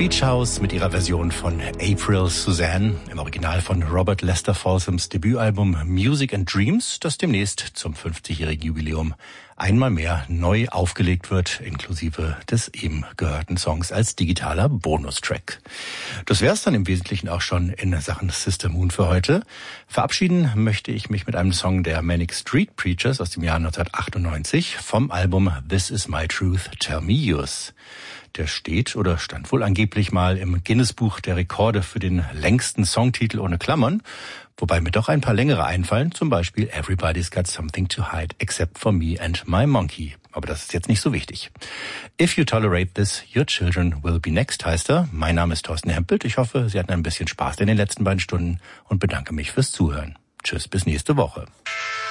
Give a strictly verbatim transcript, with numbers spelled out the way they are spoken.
Beach House mit ihrer Version von April Suzanne im Original von Robert Lester Folsoms Debütalbum Music and Dreams, das demnächst zum fünfzigjährigen Jubiläum einmal mehr neu aufgelegt wird, inklusive des eben gehörten Songs als digitaler Bonustrack. Das wäre es dann im Wesentlichen auch schon in Sachen Sister Moon für heute. Verabschieden möchte ich mich mit einem Song der Manic Street Preachers aus dem Jahr neunzehnhundertachtundneunzig vom Album This Is My Truth, Tell Me Yours. Der steht oder stand wohl angeblich mal im Guinness-Buch der Rekorde für den längsten Songtitel ohne Klammern, wobei mir doch ein paar längere einfallen, zum Beispiel Everybody's Got Something to Hide Except for Me and My Monkey. Aber das ist jetzt nicht so wichtig. If you tolerate this, your children will be next, heißt er. Mein Name ist Thorsten Hempelt. Ich hoffe, Sie hatten ein bisschen Spaß in den letzten beiden Stunden und bedanke mich fürs Zuhören. Tschüss, bis nächste Woche.